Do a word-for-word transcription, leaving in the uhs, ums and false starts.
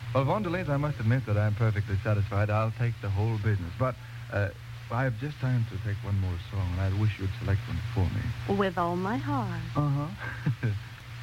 Well, Vondelete, I must admit that I'm perfectly satisfied. I'll take the whole business. But uh, I have just time to take one more song, and I wish you'd select one for me. With all my heart. Uh-huh.